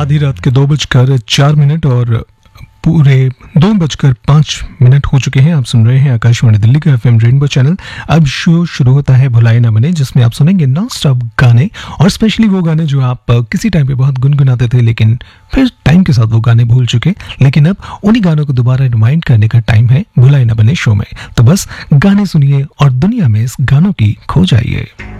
आधी रात के 2:04 और पूरे 2:05 हो चुके हैं। आप सुन रहे हैं आकाशवाणी दिल्ली का एफएम रेनबो चैनल। अब शो शुरू होता है भुलाए ना बने, जिसमें आप सुनेंगे नॉन स्टॉप गाने और स्पेशली वो गाने जो आप किसी टाइम पे बहुत गुनगुनाते थे लेकिन फिर टाइम के साथ वो गाने भूल चुके। लेकिन अब उन्हीं गानों को दोबारा रिमाइंड करने का टाइम है भुलाए ना बने शो में। तो बस गाने सुनिए और दुनिया में इस गानों की खो जाइए।